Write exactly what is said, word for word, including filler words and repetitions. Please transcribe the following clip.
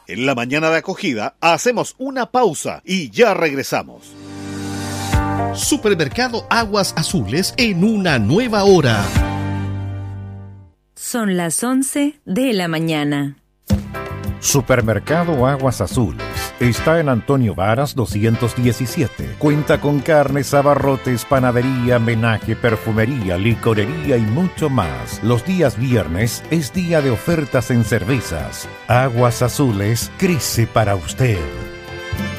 En la mañana de acogida hacemos una pausa y ya regresamos. Supermercado Aguas Azules en una nueva hora. Son las once de la mañana. Supermercado Aguas Azules está en Antonio Varas doscientos diecisiete. Cuenta con carnes, abarrotes, panadería, menaje, perfumería, licorería y mucho más. Los días viernes es día de ofertas en cervezas. Aguas Azules crece para usted.